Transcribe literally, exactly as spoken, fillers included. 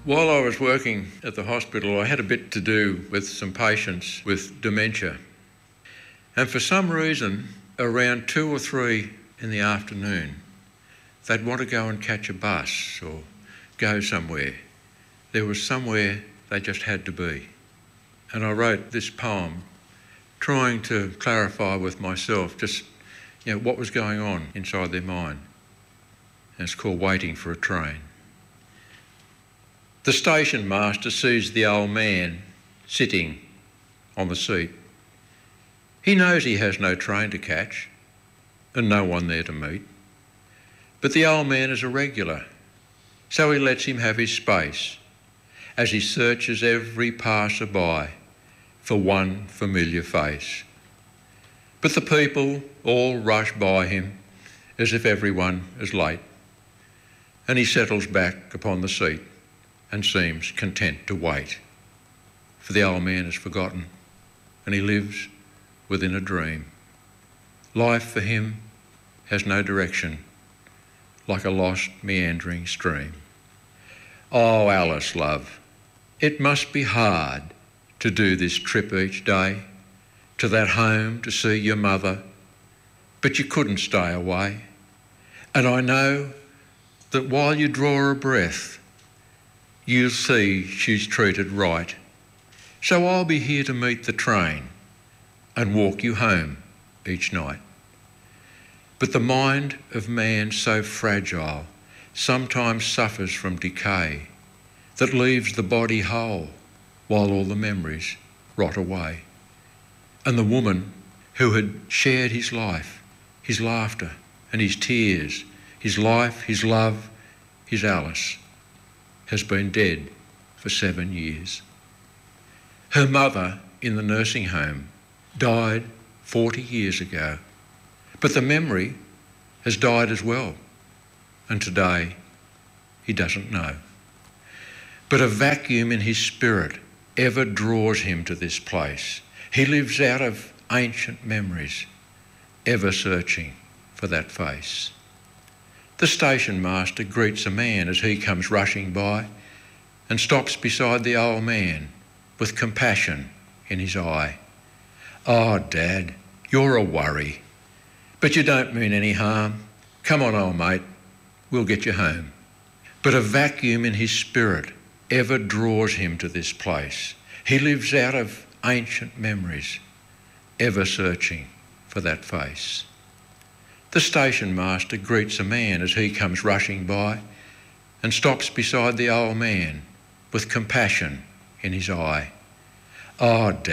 While I was working at the hospital, I had a bit to do with some patients with dementia. And for some reason, around two or three in the afternoon, they'd want to go and catch a bus or go somewhere. There was somewhere they just had to be. And I wrote this poem trying to clarify with myself just, you know, what was going on inside their mind. And it's called Waiting for a Train. The station master sees the old man sitting on the seat. He knows he has no train to catch and no one there to meet. But the old man is a regular, so he lets him have his space as he searches every passer-by for one familiar face. But the people all rush by him as if everyone is late, and he settles back upon the seat and seems content to wait. For the old man is forgotten and he lives within a dream. Life for him has no direction, like a lost meandering stream. Oh, Alice, love, it must be hard to do this trip each day, to that home to see your mother, but you couldn't stay away. And I know that while you draw a breath, you'll see she's treated right. So I'll be here to meet the train and walk you home each night. But the mind of man so fragile sometimes suffers from decay that leaves the body whole while all the memories rot away. And the woman who had shared his life, his laughter and his tears, his life, his love, his Alice, has been dead for seven years. Her mother in the nursing home died forty years ago, but the memory has died as well, and today he doesn't know. But a vacuum in his spirit ever draws him to this place. He lives out of ancient memories, ever searching for that face. The station master greets a man as he comes rushing by and stops beside the old man with compassion in his eye. Oh, Dad, you're a worry, but you don't mean any harm. Come on, old mate, we'll get you home. But a vacuum in his spirit ever draws him to this place. He lives out of ancient memories, ever searching for that face. The station master greets a man as he comes rushing by and stops beside the old man with compassion in his eye. Oh, Dad.